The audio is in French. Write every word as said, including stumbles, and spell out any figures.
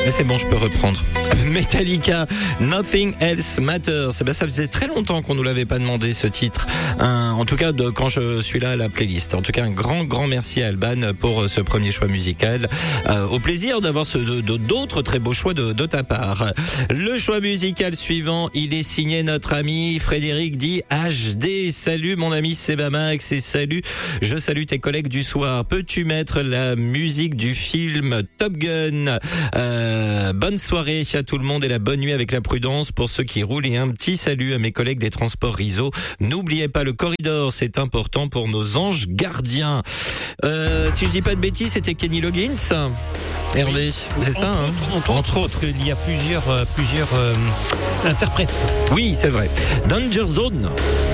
Mais c'est bon, je peux reprendre. Metallica, Nothing Else Matters. Eh ben, ça faisait très longtemps qu'on nous l'avait pas demandé, ce titre. Un, en tout cas, de, quand je suis là à la playlist. En tout cas, un grand, grand merci à Alban pour ce premier choix musical. Euh, au plaisir d'avoir ce, de, de, d'autres très beaux choix de, de ta part. Le choix musical suivant, il est signé notre ami Frédéric dit H D. Salut mon ami Sebamax et salut, je salue tes collègues du soir. Peux-tu mettre la musique du film Top Gun? euh, Bonne soirée à tout le monde et la bonne nuit avec la prudence pour ceux qui roulent et un petit salut à mes collègues des transports Riso. N'oubliez pas le corridor, c'est important pour nos anges gardiens. Euh, si je dis pas de bêtises, c'était Kenny Loggins. Hervé, oui, c'est ça, hein entre, entre autres, parce qu'il y a plusieurs, euh, plusieurs euh, interprètes. Oui, c'est vrai. Danger Zone.